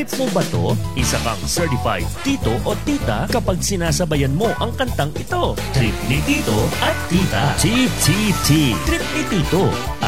Trip mo ba to? Isa kang certified tito o tita kapag sinasabayan mo ang kantang ito. Trip ni Tito at Tita. TTT. Trip ni Tito.